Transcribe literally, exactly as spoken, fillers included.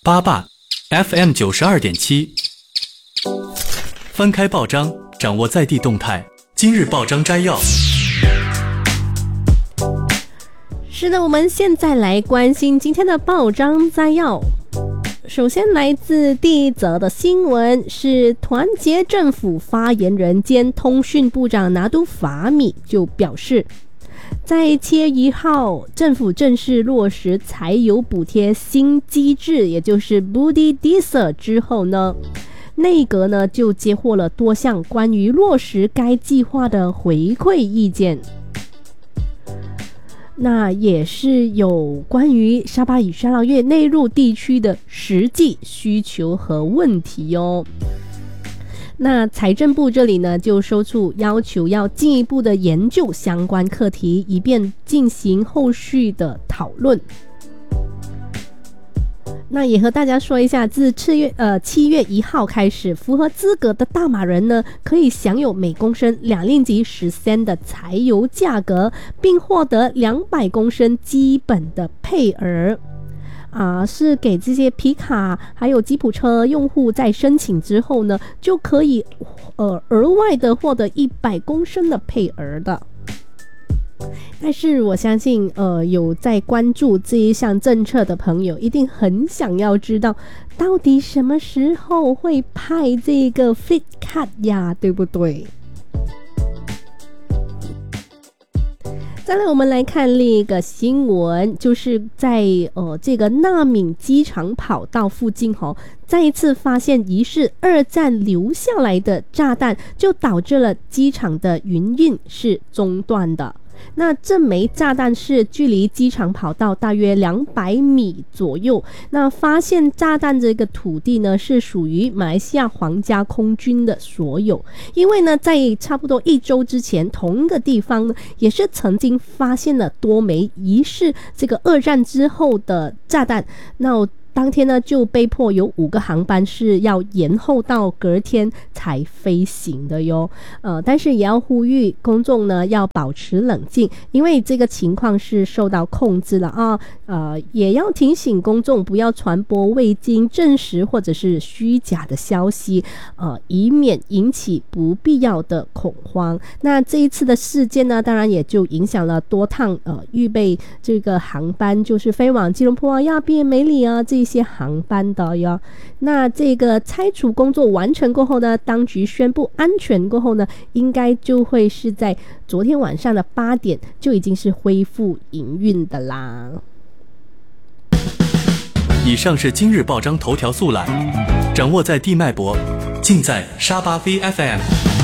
八霸 F M 九十二点七，翻开报章，掌握在地动态。今日报章摘要。 是的，我们现在来关心今天的报章摘要。首先来自第一则的新闻是团结政府发言人兼通讯部长拿督法米就表示，在七月一号政府正式落实柴油补贴新机制，也就是 Budi Diesel 之后呢，内阁呢就接获了多项关于落实该计划的回馈意见。那也是有关于沙巴与沙捞越内陆地区的实际需求和问题哦。那财政部这里呢就收出要求要进一步的研究相关课题，以便进行后续的讨论。那也和大家说一下，自七月呃七月一号开始，符合资格的大马人呢，可以享有每公升两令吉十仙的柴油价格，并获得两百公升基本的配额。啊，是给这些皮卡还有吉普车用户在申请之后呢，就可以呃额外的获得一百公升的配额的。但是我相信呃有在关注这一项政策的朋友一定很想要知道，到底什么时候会派这个 Fit Card 呀，对不对？再来我们来看另一个新闻，就是在呃这个纳敏机场跑道附近哦，再一次发现疑似二战留下来的炸弹，就导致了机场的营运是中断的。那这枚炸弹是距离机场跑道大约两百米左右，那发现炸弹这个土地呢是属于马来西亚皇家空军的所有，因为呢在差不多一周之前，同一个地方呢也是曾经发现了多枚疑似这个二战之后的炸弹，那当天呢就被迫有五个航班是要延后到隔天才飞行的哟。呃，但是也要呼吁公众呢要保持冷静，因为这个情况是受到控制了啊。呃，也要提醒公众不要传播未经证实或者是虚假的消息，呃，以免引起不必要的恐慌。那这一次的事件呢，当然也就影响了多趟呃预备这个航班，就是飞往吉隆坡啊、亚庇、美里啊这一些航班的哟。那这个拆除工作完成过后呢，当局宣布安全过后呢，应该就会是在昨天晚上的八点就已经是恢复营运的啦。 以上是今日报章头条速览，掌握在地脉搏，尽在沙巴 V F M。